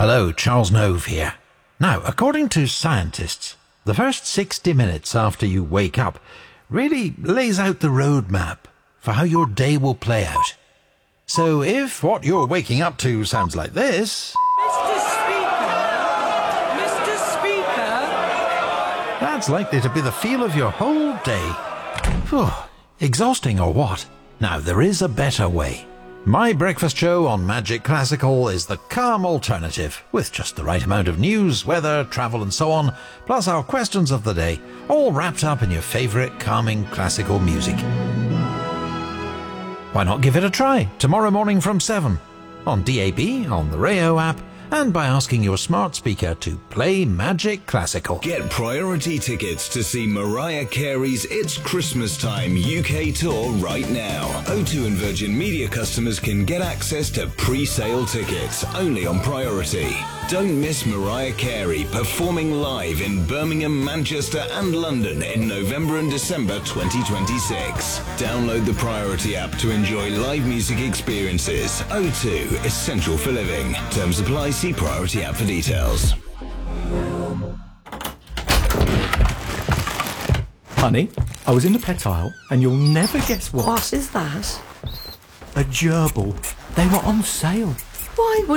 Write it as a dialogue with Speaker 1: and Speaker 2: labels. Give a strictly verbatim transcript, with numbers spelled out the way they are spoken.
Speaker 1: Hello, Charles Nove here. Now, according to scientists, the first sixty minutes after you wake up really lays out the roadmap for how your day will play out. So if what you're waking up to sounds like this...
Speaker 2: Mister Speaker! Mister Speaker!
Speaker 1: That's likely to be the feel of your whole day. Phew, exhausting or what? Now, there is a better way. My breakfast show on Magic Classical is the calm alternative, with just the right amount of news, weather, travel and so on, plus our questions of the day, all wrapped up in your favourite calming classical music. Why not give it a try tomorrow morning from seven, on D A B, on the Rayo app, and by asking your smart speaker to play Magic Classical.
Speaker 3: Get priority tickets to see Mariah Carey's It's Christmas Time U K tour right now. O two and Virgin Media customers can get access to pre-sale tickets only on priority. Don't miss Mariah Carey performing live in Birmingham, Manchester and London in November and December twenty twenty-six. Download the Priority app to enjoy live music experiences. O two, essential for living. Terms apply. See Priority app for details.
Speaker 4: Honey, I was in the pet aisle and you'll never guess what.
Speaker 5: What is that?
Speaker 4: A gerbil. They were on sale.
Speaker 5: Why would